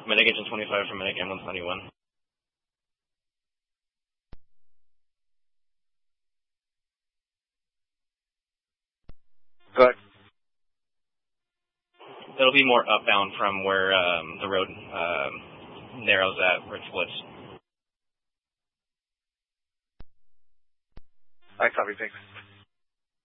Medic Engine 25 from Medic M121. Go ahead. It'll be more upbound from where the road narrows at, where it splits. I copy, thanks.